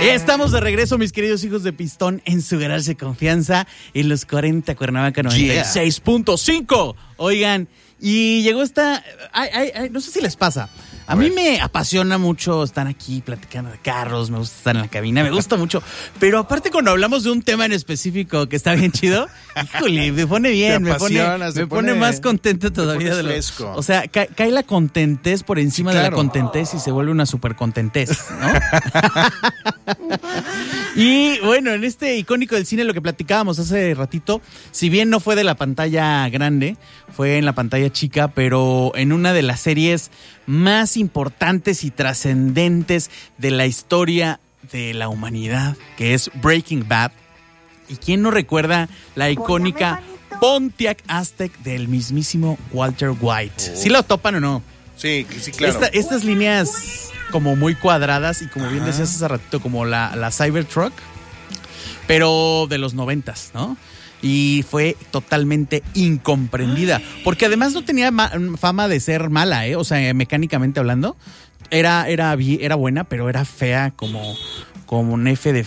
Estamos de regreso, mis queridos hijos de Pistón, en su garage de confianza, en los 40 Cuernavaca 96.5. Oigan, y llegó esta... no sé si les pasa. A mí me apasiona mucho estar aquí platicando de carros, me gusta estar en la cabina, me gusta mucho. Pero aparte cuando hablamos de un tema en específico que está bien chido, híjole, me pone bien, me pone más contento todavía. O sea, cae la contentez por encima de la contentez y se vuelve una super contentez, ¿no? Y bueno, en este icónico del cine, lo que platicábamos hace ratito, si bien no fue de la pantalla grande, fue en la pantalla chica, pero en una de las series más importantes y trascendentes de la historia de la humanidad, que es Breaking Bad. ¿Y quién no recuerda la icónica Pontiac Aztek del mismísimo Walter White? ¿Sí lo topan o no? Sí, claro. Estas líneas como muy cuadradas y como bien decías hace ratito, como la Cybertruck, pero de los 90s, ¿no? Y fue totalmente incomprendida, porque además no tenía fama de ser mala, o sea, mecánicamente hablando, era buena, pero era fea como un F de